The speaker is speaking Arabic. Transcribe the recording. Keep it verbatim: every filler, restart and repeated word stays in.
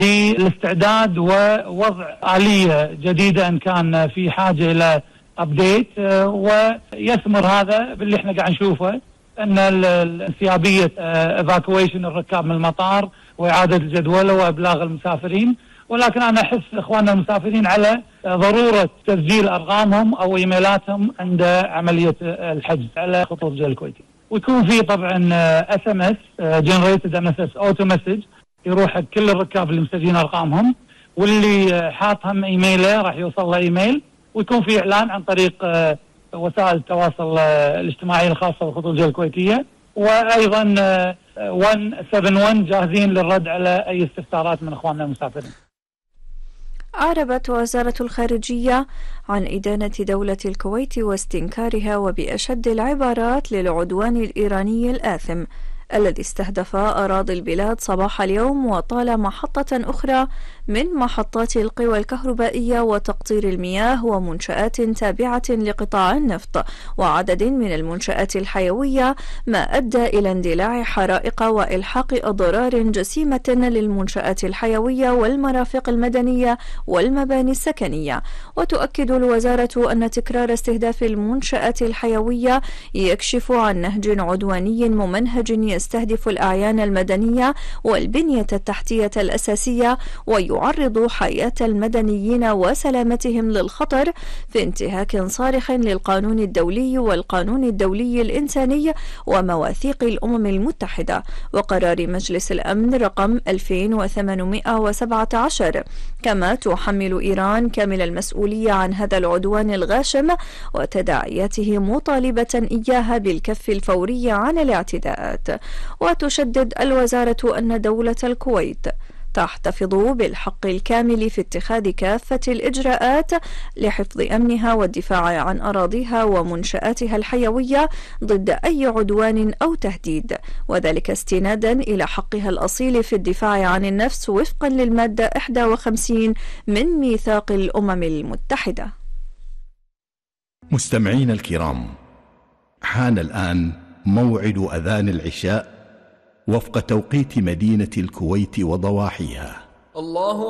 للاستعداد ووضع آلية جديدة إن كان في حاجة إلى أبديت، ويثمر هذا باللي احنا قاعد نشوفه، أن الانسيابية ايفاكويشن الركاب من المطار وإعادة الجدولة وإبلاغ المسافرين. ولكن أنا أحس إخواننا المسافرين على ضرورة تسجيل أرقامهم أو إيميلاتهم عند عملية الحجز على خطوط الجو الكويتي، ويكون في طبعا اس ام اس جنريتد ام اس اس اوتو مسج يروح حق كل الركاب اللي مسجلين أرقامهم، واللي حاطهم إيميله راح يوصل له إيميل، ويكون في إعلان عن طريق وسائل التواصل الاجتماعي الخاصة بالخطوط الجوية الكويتية. وأيضا مئة وواحد وسبعين جاهزين للرد على أي استفسارات من إخواننا المسافرين. أعربت وزارة الخارجية عن إدانة دولة الكويت واستنكارها وبأشد العبارات للعدوان الإيراني الآثم الذي استهدف أراضي البلاد صباح اليوم وطال محطة أخرى من محطات القوى الكهربائية وتقطير المياه ومنشآت تابعة لقطاع النفط وعدد من المنشآت الحيوية، ما أدى إلى اندلاع حرائق وإلحاق أضرار جسيمة للمنشآت الحيوية والمرافق المدنية والمباني السكنية. وتؤكد الوزارة أن تكرار استهداف المنشآت الحيوية يكشف عن نهج عدواني ممنهج يستهدف الأعيان المدنية والبنية التحتية الأساسية ويعرض حياة المدنيين وسلامتهم للخطر في انتهاك صارخ للقانون الدولي والقانون الدولي الإنساني ومواثيق الأمم المتحدة وقرار مجلس الأمن رقم ألفين وثمانمئة وسبعة عشر. كما تحمل إيران كامل المسؤولية عن هذا العدوان الغاشم وتداعياته، مطالبة إياها بالكف الفوري عن الاعتداءات. وتشدد الوزارة أن دولة الكويت تحتفظ بالحق الكامل في اتخاذ كافة الإجراءات لحفظ أمنها والدفاع عن أراضيها ومنشآتها الحيوية ضد أي عدوان أو تهديد، وذلك استنادا إلى حقها الأصيل في الدفاع عن النفس وفقا للمادة واحد وخمسين من ميثاق الأمم المتحدة. مستمعين الكرام، حان الآن موعد أذان العشاء وفق توقيت مدينة الكويت وضواحيها. الله